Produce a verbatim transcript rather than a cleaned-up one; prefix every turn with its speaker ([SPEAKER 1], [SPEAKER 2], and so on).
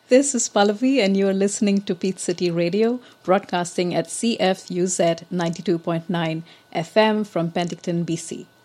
[SPEAKER 1] This is Pallavi, and you're listening to Peach City Radio, broadcasting at C F U Z ninety-two point nine F M from Penticton, B C.